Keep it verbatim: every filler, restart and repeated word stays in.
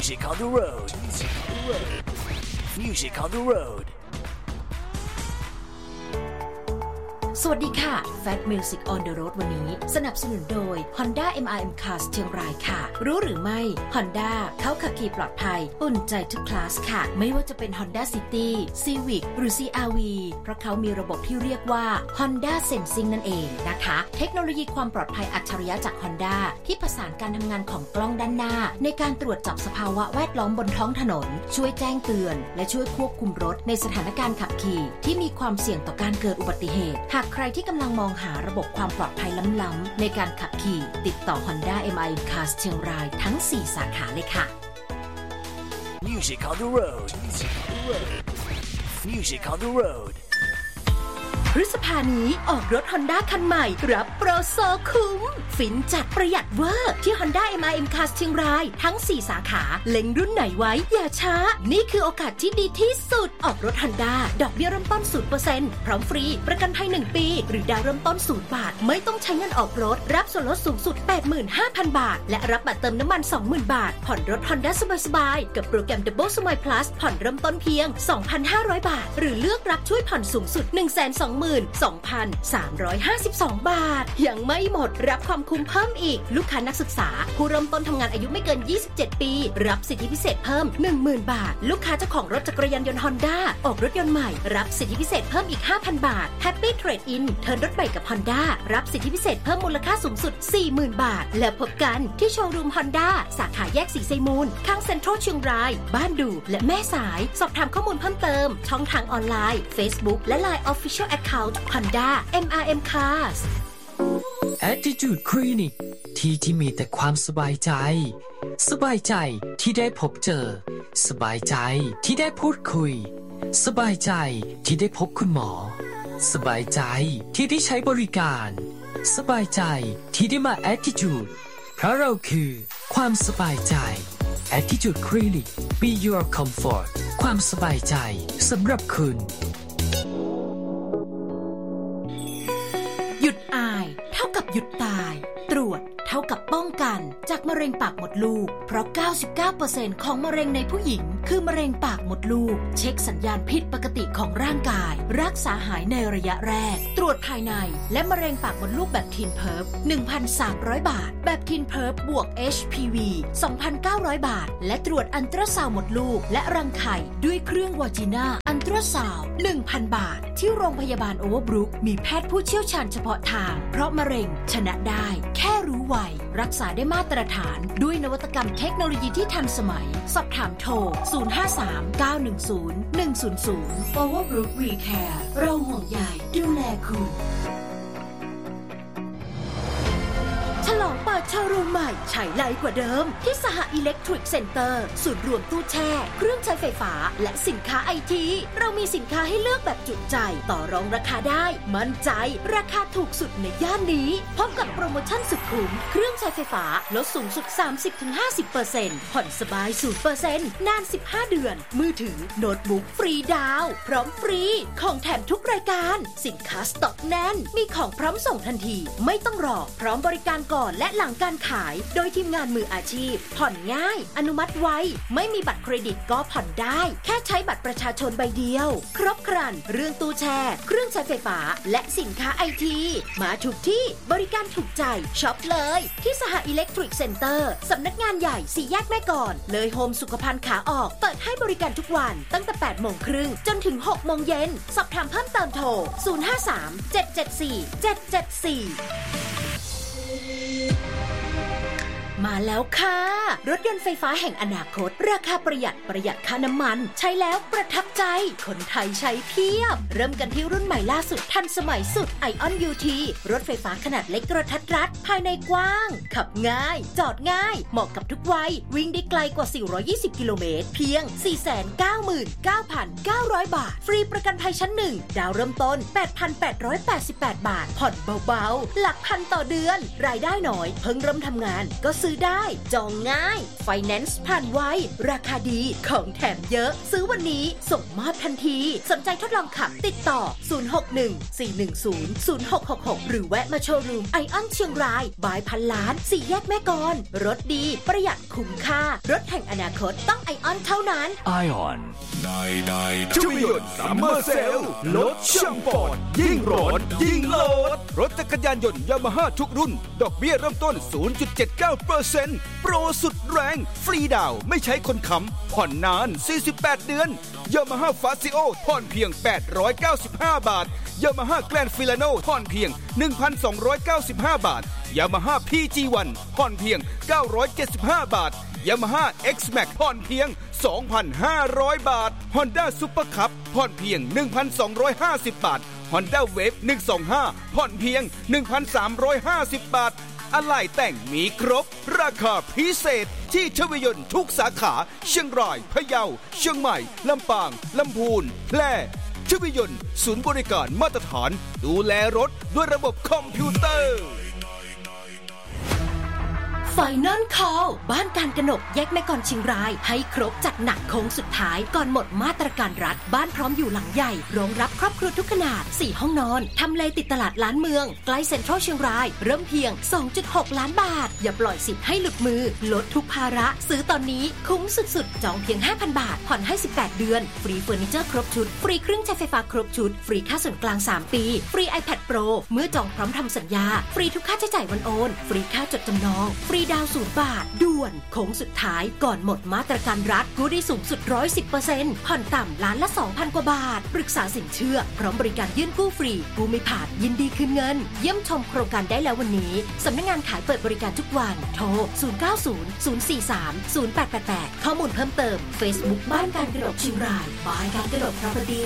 Music on the road. Music on the road. สวัสดีค่ะ Fat Music on the Road วันนี้สนับสนุนโดย Honda เอ็ม อาร์ เอ็ม Cars เชียงรายค่ะรู้หรือไม่ Honda เขาขับขี่ปลอดภัยอุ่นใจทุกคลาสค่ะไม่ว่าจะเป็น Honda City Civic หรือ ซี อาร์ วี เพราะเขามีระบบที่เรียกว่า Honda Sensing นั่นเองนะคะเทคโนโลยีความปลอดภัยอัจฉริยะจาก Honda ที่ผสานการทำงานของกล้องด้านหน้าในการตรวจจับสภาวะแวดล้อมบนท้องถนนช่วยแจ้งเตือนและช่วยควบคุมรถในสถานการณ์ขับขี่ที่มีความเสี่ยงต่อการเกิดอุบัติเหตุหากใครที่กำลังมองหาระบบความปลอดภัยล้ำๆในการขับขี่ติดต่อ Honda เอ็ม อาร์ เอ็ม Cars เชียงรายทั้งสี่สาขาเลยค่ะ Music on the road. Music on the road. พฤษภานี้ออกรถ Honda คันใหม่รับโปรโซคุ้มฟินจัดประหยัดเวอร์ที่ Honda เอ็ม อาร์ เอ็ม Cars เชียงรายทั้งสี่สาขาเล็งรุ่นไหนไว้อย่าช้านี่คือโอกาสที่ดีที่สุดออกรถ Honda ดอกเบี้ยเริ่มต้น ศูนย์เปอร์เซ็นต์ พร้อมฟรีประกันภัยหนึ่งปีหรือดาวเริ่มต้นศูนย์บาทไม่ต้องใช้เงินออกรถรับส่วนลดสูงสุด แปดหมื่นห้าพัน บาทและรับบัตรเติมน้ำมัน สองหมื่น บาทผ่อนรถ Honda สบายๆกับโปรแกรม Double Smile Plus ผ่อนเริ่มต้นเพียง สองพันห้าร้อย บาทหรือเลือกรับช่วยผ่อนสูงสุด หนึ่งแสนสองหมื่นสองพันสามร้อยห้าสิบสอง บาทยังไม่หมดรับความคุ้มเพิ่มอีกลูกค้านักศึกษาผู้เริ่มต้นทำงานอายุไม่เกินยี่สิบเจ็ดปีรับสิทธิพิเศษเพิ่ม หนึ่งหมื่น บาทลูกค้าเจ้าของรถจักรยานยนต์ Honda ออกรถยนต์ใหม่รับสิทธิพิเศษเพิ่มอีก ห้าพัน บาท Happy Trade In เทิร์นรถใหม่กับ Honda รับสิทธิพิเศษเพิ่มมูลค่าสูงสุด สี่หมื่น บาทและพบกันที่โชว์รูม Honda สาขาแยกสีไซมูลข้างเซ็นทรัลเชียงรายบ้านดูและแม่สายสอบถามข้อมูลเพิ่มเติมช่องทางออนไลน์ Facebook และ ไลน์ Official Account Honda เอ็ม อาร์ เอ็ม Cars Attitude Clinic ที่ที่มีแต่ความสบายใจสบายใจที่ได้พบเจอสบายใจที่ได้พูดคุยสบายใจที่ได้พบคุณหมอสบายใจที่ได้ใช้บริการสบายใจที่ได้มา Attitude เพราะเราคือความสบายใจ Attitude Clinic Be Your Comfort ความสบายใจสำหรับคุณหยุดอายเท่ากับหยุดตายตรวจเท่ากับป้องกันจากมะเร็งปากมดลูกเพราะ เก้าสิบเก้าเปอร์เซ็นต์ ของมะเร็งในผู้หญิงคือมะเร็งปากมดลูกเช็คสัญญาณผิดปกติของร่างกายรักษาหายในระยะแรกตรวจภายในและมะเร็งปากมดลูกแบบทีนเพิร์ฟ หนึ่งพันสามร้อย บาทแบบทีนเพิร์ฟบวก เอช พี วี สองพันเก้าร้อย บาทและตรวจอัลตราซาวด์มดลูกและรังไข่ด้วยเครื่องวาจิน่าอัลตราซาวด์ หนึ่งพัน บาทที่โรงพยาบาลโอเวอร์บรุกมีแพทย์ผู้เชี่ยวชาญเฉพาะทางเพราะมะเร็งชนะได้แค่รู้ไวรักษาได้มาตรฐานด้วยนวัตกรรมเทคโนโลยีที่ทันสมัยสอบถามโทรศูนย์ ห้า สาม เก้า หนึ่ง ศูนย์ หนึ่ง ศูนย์ ศูนย์ Overbrook We Care เราห่วงใยดูแลคุณฉลองเปิดโชว์รูมใหม่ฉายไลกว่าเดิมที่สหอิเล็กทริกเซ็นเตอร์ศูนย์รวมตู้แช่เครื่องใช้ไฟฟ้าและสินค้าไอทีเรามีสินค้าให้เลือกแบบจุใจต่อรองราคาได้มั่นใจราคาถูกสุดในย่านนี้พบกับโปรโมชั่นสุดคุ้มเครื่องใช้ไฟฟ้าลดสูงสุด สามสิบถึงห้าสิบเปอร์เซ็นต์ ผ่อนสบาย ศูนย์เปอร์เซ็นต์ นานสิบห้าเดือนมือถือโน้ตบุ๊กฟรีดาวน์พร้อมฟรีของแถมทุกรายการสินค้าสต็อกแน่นมีของพร้อมส่งทันทีไม่ต้องรอพร้อมบริการก่อนและหลังการขายโดยทีมงานมืออาชีพผ่อนง่ายอนุมัติไวไม่มีบัตรเครดิตก็ผ่อนได้แค่ใช้บัตรประชาชนใบเดียวครบครันเรื่องตู้แช่เครื่องใช้ไฟฟ้าและสินค้าไอทีมาถูกที่บริการถูกใจช็อปเลยที่สหอิเล็กทริกเซ็นเตอร์สำนักงานใหญ่สี่แยกแม่กลอนเลยโฮมสุขภัณฑ์ขาออกเปิดให้บริการทุกวันตั้งแต่แปดโมงครึ่งจนถึงหกโมงเย็นสอบถามเพิ่มเติมโทรศูนย์ ห้า สาม เจ็ด เจ็ด สี่ เจ็ด เจ็ด สี่มาแล้วค่ะรถยนต์ไฟฟ้าแห่งอนาคตราคาประหยัดประหยัดค่าน้ำมันใช้แล้วประทับใจคนไทยใช้เพียบเริ่มกันที่รุ่นใหม่ล่าสุดทันสมัยสุด Ion ยู ที รถไฟฟ้าขนาดเล็กกระทัดรัดภายในกว้างขับง่ายจอดง่ายเหมาะกับทุกวัยวิ่งได้ไกลกว่าสี่ร้อยยี่สิบกิโลเมตรเพียง สี่แสนเก้าหมื่นเก้าพันเก้าร้อย บาทฟรีประกันภัยชั้นหนึ่งดาวเริ่มต้น แปดพันแปดร้อยแปดสิบแปด บาทผ่อนเบาๆหลักพันต่อเดือนรายได้น้อยเพิ่งเริ่มทำงานก็ซื้อซื้อได้จองง่ายไฟแนนซ์ผ่านไวราคาดีของแถมเยอะซื้อวันนี้ส่งมอบทันทีสนใจทดลองขับติดต่อศูนย์ หก หนึ่ง สี่ หนึ่ง ศูนย์ ศูนย์ หก หก หกหรือแวะมาโชว์รูมไอออนเชียงรายบายพันล้านสี่แยกแม่กลรถดีประหยัดคุ้มค่ารถแห่งอนาคตต้องไอออนเท่านั้น Ion ในในช่วยหยุดซัมเมอร์เซลลดช่างปอดยิ่งร้อนยิ่งโหลดรถจักรยานยนต์ยามาฮ่าทุกรุ่นดอกเบี้ยเริ่มต้น ศูนย์จุดเจ็ดเก้าเปอร์เซ็นต์ โปรสุดแรงฟรีดาวไม่ใช้คนค้ำผ่อนนานสี่สิบแปดเดือนยามาฮ่าฟาซิโอผ่อนเพียงแปดร้อยเก้าสิบห้าบาทยามาฮ่าแกลนฟิลาโนผ่อนเพียง หนึ่งพันสองร้อยเก้าสิบห้าบาทยามาฮ่า พี จี วัน ผ่อนเพียงเก้าร้อยเจ็ดสิบห้าบาทยามาฮ่า X-Max ผ่อนเพียง สองพันห้าร้อยบาท Honda Super Cup ผ่อนเพียง หนึ่งพันสองร้อยห้าสิบบาท Honda Wave หนึ่งสองห้าผ่อนเพียง หนึ่งพันสามร้อยห้าสิบบาทอะไหล่แต่งมีครบราคาพิเศษที่ชเวยนต์ทุกสาขาเชียงรายพะเยาเชียงใหม่ลำปางลำพูนแพร่ชเวยนต์ศูนย์บริการมาตรฐานดูแลรถด้วยระบบคอมพิวเตอร์ Final Call บ้านการกนกแยกแม่กลเชียงรายให้ครบจัดหนักโค้งสุดท้ายก่อนหมดมาตรการรัฐบ้านพร้อมอยู่หลังใหญ่รองรับครอบครัวทุกขนาดสี่ห้องนอนทำเลติดตลาดล้านเมืองใกล้เซ็นทรัลเชียงรายเริ่มเพียง สองจุดหก ล้านบาทอย่าปล่อยสิทธิ์ให้หลุดมือลดทุกภาระซื้อตอนนี้คุ้มสุดๆจองเพียง ห้าพัน บาทผ่อนให้สิบแปดเดือนฟรีเฟอร์นิเจอร์ครบชุดฟรีเครื่องใช้ไฟฟ้าครบชุดฟรีค่าส่วนกลางสามปีฟรี iPad Pro เมื่อจองพร้อมทำสัญญาฟรีทุกค่าใช้จ่ายวันโอนฟรีค่าจดจำนองฟรีดาวน์ศูนย์บาทด่วนโค้งสุดท้ายก่อนหมดมาตรการรัฐกู้ได้สูงสุด หนึ่งร้อยสิบเปอร์เซ็นต์ ผ่อนต่ำล้านละ สองพัน กว่าบาทปรึกษาสินเชื่อพร้อมบริการยื่นกู้ฟรีกู้ไม่ผ่านยินดีคืนเงินเยี่ยมชมโครงการได้แล้ววันนี้สำนักงานขายเปิดบริการทุกวันโทรศูนย์ เก้า ศูนย์ ศูนย์ สี่ สาม ศูนย์ แปด แปด แปดข้อมูลเพิ่มเติม Facebook บ้านการกนกเชียงรายบ้านการกนก Property